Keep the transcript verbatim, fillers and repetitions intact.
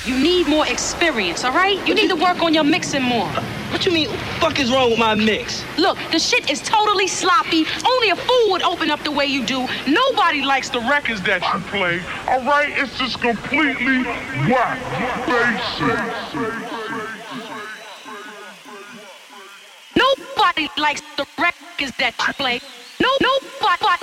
You need more experience, all right? You need to work on your mixing more. What you mean? What the fuck is wrong with my mix? Look, the shit is totally sloppy. Only a fool would open up the way you do. Nobody likes the records that you play. All right, it's just completely whack, basic. Nobody likes the records that you play. No, nobody.